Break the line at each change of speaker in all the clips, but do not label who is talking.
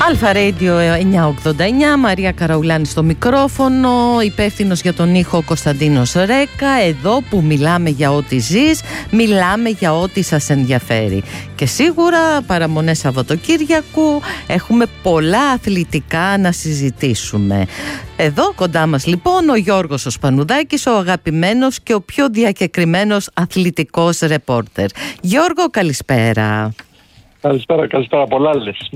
Αλφα Radio 989, Μαρία Καραουλάνη στο μικρόφωνο, υπεύθυνος για τον ήχο Κωνσταντίνος Ρέκα. Εδώ που μιλάμε για ό,τι ζεις, μιλάμε για ό,τι σας ενδιαφέρει. Και σίγουρα παραμονές Σαββατοκύριακου έχουμε πολλά αθλητικά να συζητήσουμε. Εδώ κοντά μας λοιπόν ο Γιώργος ο Σπανουδάκης, ο αγαπημένος και ο πιο διακεκριμένος αθλητικός ρεπόρτερ. Γιώργο, καλησπέρα.
Καλησπέρα, πολλά λες.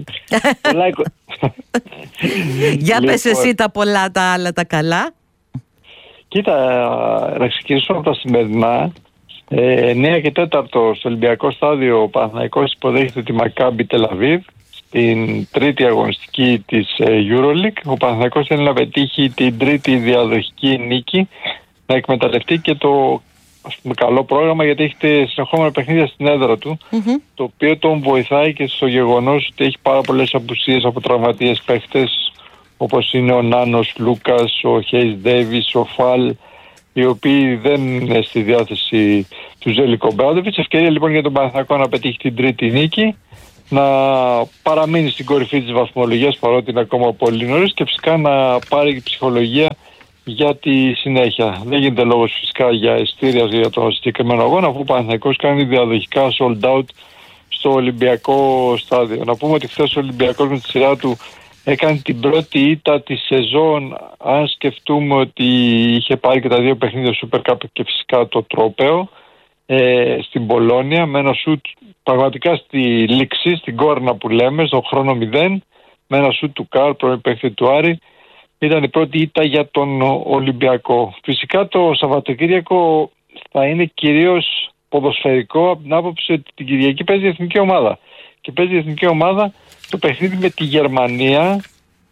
Για πες εσύ τα πολλά, τα άλλα τα καλά.
Κοίτα, να ξεκινήσουμε από τα σημερινά. 9 και 4 στο Ολυμπιακό Στάδιο ο Παναθηναϊκός υποδέχεται τη Μακάμπι Τελαβίβ στην τρίτη αγωνιστική της EuroLeague. Ο Παναθηναϊκός θέλει να πετύχει την τρίτη διαδοχική νίκη, να εκμεταλλευτεί και το καλό πρόγραμμα, γιατί έχετε συνεχόμενα παιχνίδια στην έδρα του, το οποίο τον βοηθάει και στο γεγονός ότι έχει πάρα πολλές απουσίες από τραυματίες παίχτες, όπως είναι ο Νάνος Λούκας, ο Χέις Ντέιβις, ο Φαλ, οι οποίοι δεν είναι στη διάθεση του Ζέλικο Μπράντοβιτς. Ευκαιρία λοιπόν για τον Παναθηναϊκό να πετύχει την τρίτη νίκη, να παραμείνει στην κορυφή της βαθμολογίας παρότι είναι ακόμα πολύ νωρίς, και φυσικά να πάρει ψυχολογία για τη συνέχεια. Δεν γίνεται λόγος φυσικά για ειστήρια για τον συγκεκριμένο αγώνα, αφού ο Παναθηναϊκός κάνει διαδοχικά sold out στο Ολυμπιακό Στάδιο. Να πούμε ότι χθες ο Ολυμπιακός με τη σειρά του έκανε την πρώτη ήττα τη σεζόν, αν σκεφτούμε ότι είχε πάρει και τα δύο παιχνίδια Super Cup και φυσικά το τρόπαιο στην Πολόνια, με ένα σουτ πραγματικά στη λήξη, στην κόρνα που λέμε, στον χρόνο 0, με ένα σουτ του Καρ, πρώην παίκτη του Άρη. Ήταν η πρώτη ήττα για τον Ολυμπιακό. Φυσικά το Σαββατοκύριακο θα είναι κυρίως ποδοσφαιρικό, από την άποψη ότι την Κυριακή παίζει η εθνική ομάδα. Και παίζει η εθνική ομάδα το παιχνίδι με τη Γερμανία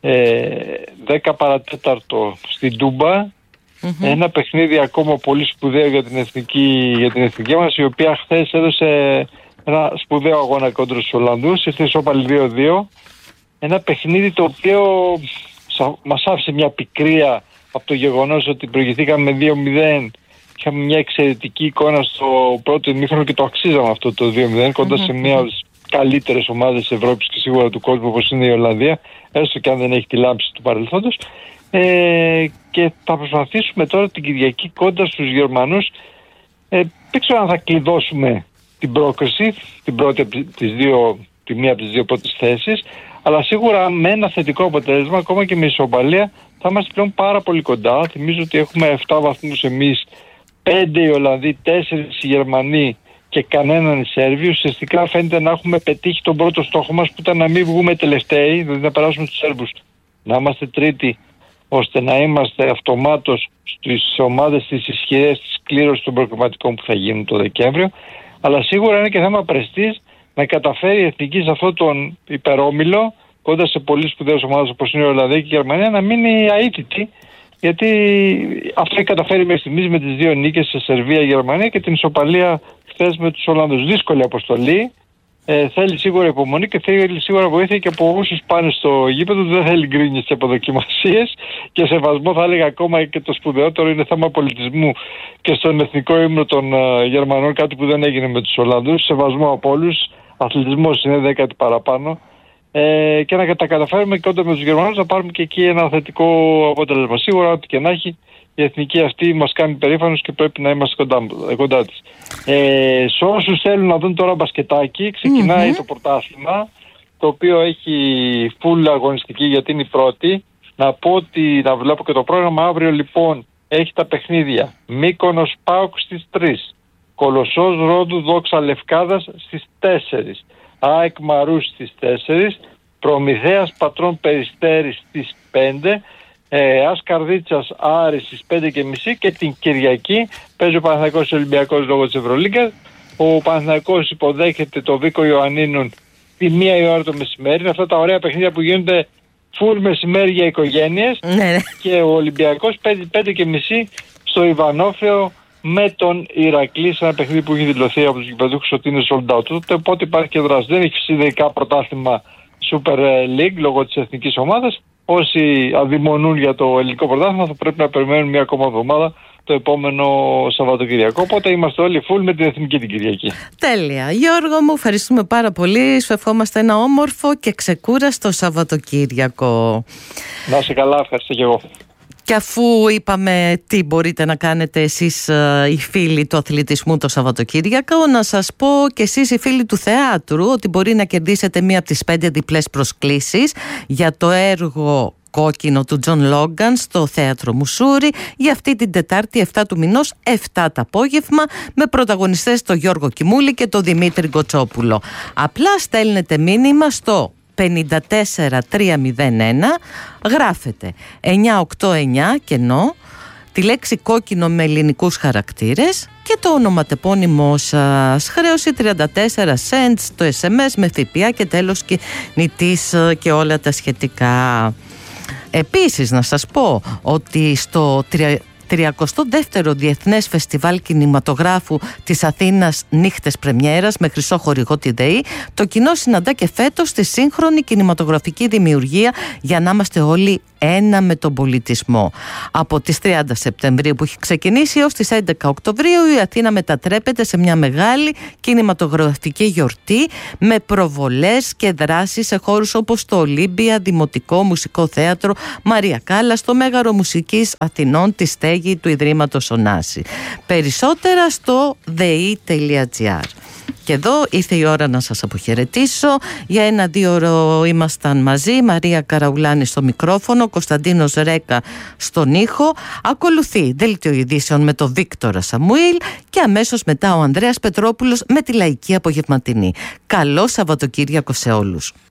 10 παρατέταρτο στην Τούμπα. Ένα παιχνίδι ακόμα πολύ σπουδαίο για την εθνική μας, η οποία χθες έδωσε ένα σπουδαίο αγώνα κόντρα στους Ολλανδούς. Ήρθε ισόπαλη 2-2. Ένα παιχνίδι το οποίο μας άφησε μια πικρία από το γεγονός ότι προηγηθήκαμε 2-0. Είχαμε μια εξαιρετική εικόνα στο πρώτο ημίχρονο και το αξίζαμε αυτό το 2-0 κοντά σε μια από τις καλύτερες ομάδες της Ευρώπης και σίγουρα του κόσμου, όπως είναι η Ολλανδία, έστω και αν δεν έχει τη λάμψη του παρελθόντος. Και θα προσπαθήσουμε τώρα την Κυριακή κοντά στους Γερμανούς. Δεν ξέρω αν θα κλειδώσουμε την πρόκριση, την πρώτη τη μία από τις δύο πρώτες θέσεις, αλλά σίγουρα με ένα θετικό αποτέλεσμα, ακόμα και με ισοπαλία, θα είμαστε πλέον πάρα πολύ κοντά. Θυμίζω ότι έχουμε 7 βαθμούς εμείς, 5 οι Ολλανδοί, 4 οι Γερμανοί και κανέναν οι Σέρβοι. Ουσιαστικά φαίνεται να έχουμε πετύχει τον πρώτο στόχο μας, που ήταν να μην βγούμε τελευταίοι, δηλαδή να περάσουμε τους Σέρβους, να είμαστε τρίτοι, ώστε να είμαστε αυτομάτως στις ομάδες τις ισχυρές της κλήρωσης των προκριματικών που θα γίνουν το Δεκέμβριο. Αλλά σίγουρα είναι και θέμα πρεστής να καταφέρει η εθνική σε αυτόν τον υπερόμιλο, κοντά σε πολύ σπουδαίες ομάδες όπως είναι η Ολλανδία και η Γερμανία, να μείνει αίτητη. Γιατί αυτό έχει καταφέρει μέχρι στιγμής με τις δύο νίκες σε Σερβία-Γερμανία και την ισοπαλία χθες με τους Ολλανδούς. Δύσκολη αποστολή. Θέλει σίγουρα υπομονή και θέλει σίγουρα βοήθεια και από όσους πάνε στο γήπεδο. Δεν θέλει γκρίνιες και αποδοκιμασίες και σεβασμό, θα έλεγα. Ακόμα και το σπουδαιότερο είναι θέμα πολιτισμού και στον εθνικό ύμνο των Γερμανών, κάτι που δεν έγινε με τους Ολλανδούς. Σεβασμό από όλους. Αθλητισμός είναι 10 παραπάνω. Και να τα καταφέρουμε και όταν με τους Γερμανούς να πάρουμε και εκεί ένα θετικό αποτέλεσμα. Σίγουρα ό,τι και να έχει, η εθνική αυτή μας κάνει περήφανος και πρέπει να είμαστε κοντά της. Σε όσους θέλουν να δουν τώρα μπασκετάκι, ξεκινάει το πρωτάθλημα, το οποίο έχει full αγωνιστική γιατί είναι η πρώτη. Να πω ότι, να βλέπω και το πρόγραμμα, αύριο λοιπόν έχει τα παιχνίδια Μύκονος ΠΑΟΚ στις 3, Κολοσσός Ρόδου Δόξα Λευκάδας στις 4, ΑΕΚ Μαρούς στις 4, Προμηθέας Πατρών Περιστέρης στις 5, Ασκαρδίτσας Άρης στις 5.30 και την Κυριακή παίζει ο Παναθηναϊκός Ολυμπιακός λόγω της Ευρωλίγκας. Ο Παναθηναϊκός υποδέχεται το Βίκο Ιωαννίνων τη 1 η ώρα το μεσημέρι. Είναι αυτά τα ωραία παιχνίδια που γίνονται full μεσημέρι για οικογένειες. Και ο Ολυμπιακός παίζει 5.30 στο Ιβανόφεο με τον Ηρακλή, σε ένα παιχνίδι που έχει δηλωθεί από τους γηπεδούχους ότι είναι sold out. Οπότε υπάρχει και δράση. Δεν έχει φυσικά πρωτάθλημα Super League λόγω της εθνικής ομάδας. Όσοι αδειμονούν για το ελληνικό πρωτάθλημα θα πρέπει να περιμένουν μια ακόμα εβδομάδα το επόμενο Σαββατοκυριακό. Οπότε είμαστε όλοι full με την Εθνική την Κυριακή.
Τέλεια. Γιώργο μου, ευχαριστούμε πάρα πολύ. Σου ευχόμαστε ένα όμορφο και ξεκούραστο Σαββατοκύριακο.
Να είσαι καλά, ευχαριστώ και εγώ.
Και αφού είπαμε τι μπορείτε να κάνετε εσείς οι φίλοι του αθλητισμού το Σαββατοκύριακο, να σας πω και εσείς οι φίλοι του θεάτρου ότι μπορεί να κερδίσετε μία από τις 5 διπλές προσκλήσεις για το έργο Κόκκινο του Τζον Λόγκαν στο Θέατρο Μουσούρι για αυτή την Τετάρτη 7 του μηνός, 7 το απόγευμα, με πρωταγωνιστές τον Γιώργο Κιμούλη και τον Δημήτρη Γκοτσόπουλο. Απλά στέλνετε μήνυμα στο 54301, γράφετε 989 κενό, τη λέξη κόκκινο με ελληνικούς χαρακτήρες και το ονοματεπώνυμό σας. Χρέωση 34 cents το SMS με ΦΠΑ και τέλος κινητής και όλα τα σχετικά. Επίσης να σας πω ότι στο 32ο Διεθνές Φεστιβάλ Κινηματογράφου της Αθήνας Νύχτες Πρεμιέρας με χρυσό χορηγό τη ΔΕΗ, το κοινό συναντά και φέτος τη σύγχρονη κινηματογραφική δημιουργία για να είμαστε όλοι ένα με τον πολιτισμό. Από τις 30 Σεπτεμβρίου που έχει ξεκινήσει έως τις 11 Οκτωβρίου η Αθήνα μετατρέπεται σε μια μεγάλη κινηματογραφική γιορτή με προβολές και δράσεις σε χώρους όπως το Ολύμπια, Δημοτικό Μουσικό Θέατρο Μαρία Κάλλας, το Μέγαρο Μουσικής Αθηνών, τη στέγη του Ιδρύματος Ωνάση. Περισσότερα στο dei.gr. Και εδώ ήρθε η ώρα να σας αποχαιρετήσω. Για 1-2 ώρο ήμασταν μαζί. Μαρία Καραουλάνη στο μικρόφωνο, Κωνσταντίνος Ρέκα στον ήχο. Ακολουθεί δέλτιο ειδήσεων με τον Βίκτορα Σαμουήλ και αμέσως μετά ο Ανδρέας Πετρόπουλος με τη Λαϊκή Απογευματινή. Καλό Σαββατοκύριακο σε όλους.